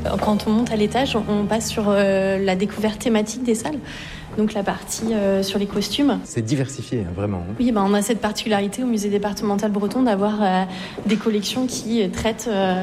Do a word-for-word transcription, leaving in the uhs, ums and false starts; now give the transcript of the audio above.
Quand on monte à l'étage, on passe sur euh, la découverte thématique des salles. Donc la partie euh, sur les costumes. C'est diversifié, hein, vraiment. Oui, ben, on a cette particularité au musée départemental breton d'avoir euh, des collections qui traitent... Euh,